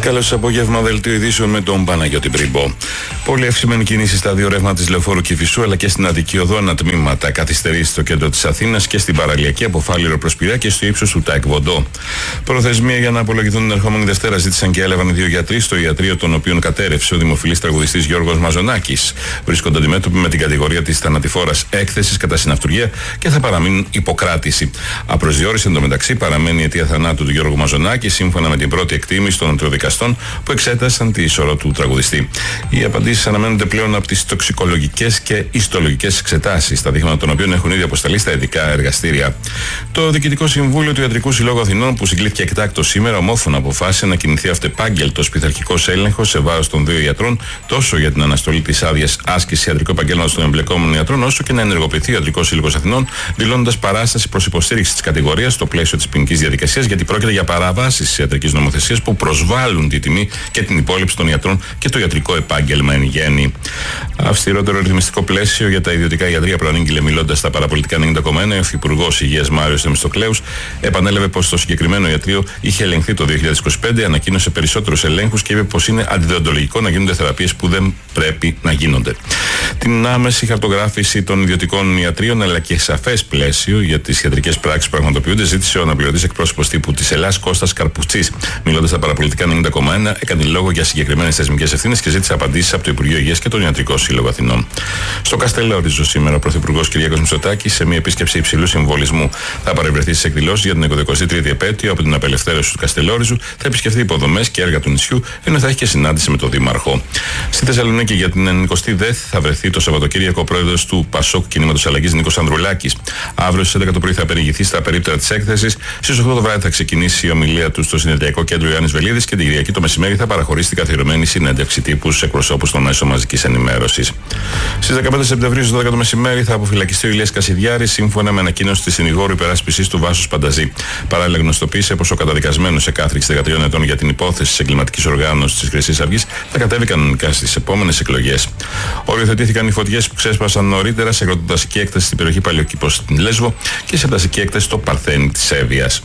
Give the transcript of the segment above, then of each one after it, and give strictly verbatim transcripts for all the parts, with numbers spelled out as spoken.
Καλώς απόγευμα, δελτίο ειδήσεων με τον Παναγιώτη Πρίμπο. Πολύ ευξημένη κίνηση στα δύο ρεύματα της Λεωφόρου Κηφισού αλλά και στην Αττική Οδό, ένα τμήματα καθυστερήσει στο κέντρο της Αθήνας και στην παραλιακή από Φάληρο προς Πειραιά και στο ύψος του ΤΑΕΚ Βοντό. Προθεσμία για να απολογηθούν την ερχόμενη Δευτέρα ζήτησαν και έλαβαν οι δύο γιατροί στο ιατρείο, των οποίων κατέρευσε ο δημοφιλής τραγουδιστής Γιώργος Μαζονάκης. Βρίσκονται αντιμέτωποι με την κατηγορία της θανατηφόρας έκθεσης κατά συναυτουργία και θα παραμείνουν υποκράτηση. Απροσδιόριση εντωμεταξύ παραμένει η αιτία θανάτου του Γιώργου Μαζονάκη, σύμφωνα με την πρώτη εκτίμηση των οντροδικαστών που εξέτασαν τη ισορρό του τραγουδιστή. Οι απαντήσεις αναμένονται πλέον από τις τοξικολογικές και ιστολογικές εξετάσεις, τα δείγματα των οποίων έχουν ήδη αποσταλεί στα ειδικά εργαστήρια. Το Διοικητικό Συμβούλιο του Ιατρικού Συλλόγου Αθηνών, που συγκλήθηκε εκτάκτως σήμερα, ομόφωνα αποφάσισε να κινηθεί αυτεπάγγελτος πειθαρχικός έλεγχος σε βάρος των δύο ιατρών, τόσο για την αναστολή της άδειας άσκησης ιατρικού επαγγέλματος των εμπλεκόμενων ιατρών, όσο και να ενεργοποιηθεί ο Ιατρικός Σύλλογος Αθηνών, δηλώνοντας παράσταση προς υποστήριξη της κατηγορίας στο πλαίσιο της ποινικής διαδικασίας, γιατί πρόκειται για παραβάσεις της ιατρικής νομοθεσίας που προσβάλλουν τη τιμή και την υπόλοιψη των ιατρών και το ιατρικό επάγγελμα εν γέννη. Αυστηρότερο ρυθμιστικό πλαίσιο για τα ιδιωτικά ιατρεία προανήγγειλε, μιλώντας στα παραπολιτικά ενενήντα κόμμα ένα, ο Υφυπουργός Υγείας Μάριος Θεμιστοκλέους. Επανέλαβε πως το συγκεκριμένο ιατρείο είχε ελεγχθεί το δύο χιλιάδες είκοσι πέντε, ανακοίνωσε περισσότερους ελέγχους και είπε πως είναι αντιdeοντολογικό να γίνονται θεραπείες που δεν πρέπει να γίνονται. Την άμεση χαρτογράφηση των ιδιωτικών ιατρίων αλλά και σαφές πλαίσιο για τις ιατρικές πράξεις που πραγματοποιούνται ζήτησε ο αναπληρωτής εκπρόσωπος τύπου της Ελλάς Κώστας Καρπουτσής. Μιλώντας στα παραπολιτικά ενενήντα κόμμα ένα, έκανε λόγο για συγκεκριμένες θεσμικές ευθύνες και ζήτησε απαντήσεις από το Υπουργείο Υγείας και τον Ιατρικό Σύλλογο Αθηνών. Στο Καστελόριζο σήμερα ο Πρωθυπουργός Κυριάκος Μητσοτάκης, σε μια επίσκεψη υψηλού συμβολισμού, θα παρευρεθεί στις εκδηλώσεις για την εκατοικοστή τρίτη επέτειο από την απελευθέρωση του Καστελόριζου, θα επισκεφθεί υποδομές και έργα του νησιού, ενώ θα έχει και συνάντηση με τον Δήμαρχο. Στη Θεσσαλονίκη για την ενενηκοστή ΔΕΘ θα βρεθεί το Σαββατοκύριακο ο πρόεδρος του Πασόκ Κινήματος Αλλαγής Νίκος Ανδρουλάκης. Αύριο στις έντεκα το πρωί θα περιηγηθεί στα περίπτερα της έκθεσης. Στις οκτώ το βράδυ θα ξεκινήσει η ομιλία του στο Συνεδριακό Κέντρο Ιωάννης Βελίδης και την Κυριακή το μεσημέρι θα παραχωρήσει την καθιερωμένη συνέντευξη τύπου στους εκπροσώπους των μέσων μαζικής ενημέρωσης. Στις δεκαπέντε Σεπτεμβρίου στις δώδεκα το μεσημέρι θα αποφυλακιστεί ο Ηλίας Κασιδιάρης, σύμφωνα με ανακοίνωση της συνηγόρου υπεράσπισης του Βάσους Πανταζή. Παράλληλα, γνωστοποίησε πως ο καταδικασμένος σε κάθριξη δεκατριών ετών για την υπόθεση της εγκληματικής οργάνωσης της Χρυσής Αυγής θα κατέβει κανονικά στις επόμενες εκλογές. Οριοθετήθηκαν οι φωτιές που ξέσπασαν νωρίτερα σε αγροτοδασική έκταση στην περιοχή Παλαιοκήπος στην Λέσβο και σε δασική έκταση στο Παρθένι της Εύβοιας.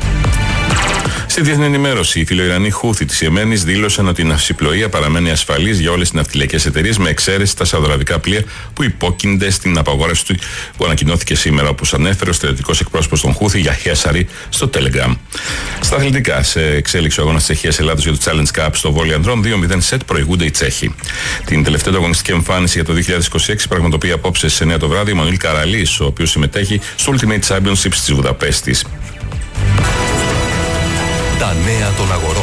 Στη διεθνή ενημέρωση, οι φιλοϊρανοί Χούθι της Ιεμένης δήλωσαν ότι η ναυσιπλοεία παραμένει ασφαλής για όλες τις ναυτιλιακές εταιρείες, με εξαίρεση τα σαουδαραβικά πλοία που υπόκεινται στην απαγόρευση του, που ανακοινώθηκε σήμερα, όπως ανέφερε ο στρατιωτικός εκπρόσωπος των Χούθι, Γιαχία Σαρί, στο Telegram. Στα αθλητικά, σε εξέλιξη ο αγώνας της Τσεχίας-Ελλάδος για το Challenge Cup στο βόλεϊ ανδρών, δύο μηδέν σετ προηγούνται οι Τσέχοι. Την τελευταία αγωνιστική εμφάνιση για το δύο χιλιάδες είκοσι έξι πραγματοποιεί απόψε στις εννιά το βράδυ ο Μανουήλ Καραλής, ο οποίος συμμετέχει στο Ultimate Championship της Βουδαπέστης. Τα νέα των αγορών.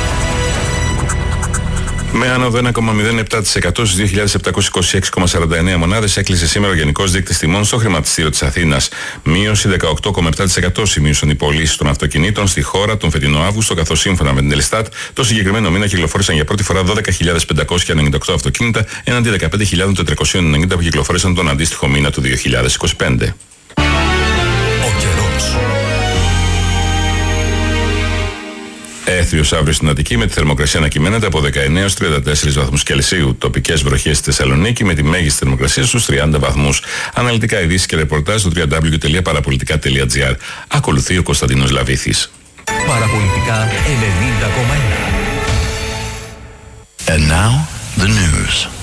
Με άνοδο ένα κόμμα μηδέν επτά τοις εκατό στις δύο χιλιάδες επτακόσιες είκοσι έξι κόμμα σαράντα εννέα μονάδες έκλεισε σήμερα ο Γενικός Δείκτης Τιμών στο χρηματιστήριο της Αθήνας. Μείωση δεκαοκτώ κόμμα επτά τοις εκατό σημείωσαν οι πωλήσεις των αυτοκινήτων στη χώρα τον φετινό Αύγουστο, καθώς σύμφωνα με την Ελστάτ το συγκεκριμένο μήνα κυκλοφόρησαν για πρώτη φορά δώδεκα χιλιάδες πεντακόσια ενενήντα οκτώ αυτοκίνητα έναντι δεκαπέντε χιλιάδες τετρακόσια ενενήντα που κυκλοφόρησαν τον αντίστοιχο μήνα του δύο χιλιάδες είκοσι πέντε. Έθριος αύριο στην Αττική, με τη θερμοκρασία να κυμαίνεται από δεκαεννέα έως τριάντα τέσσερις βαθμούς Κελσίου. Τοπικές βροχές στη Θεσσαλονίκη με τη μέγιστη θερμοκρασία στους τριάντα βαθμούς. Αναλυτικά ειδήσεις και ρεπορτάζ στο double-u double-u double-u τελεία παραπολιτικά τελεία τζι άρ. Ακολουθεί ο Κωνσταντίνος Λαβήθης. Παραπολιτικά ενενήντα κόμμα ένα. And now the news.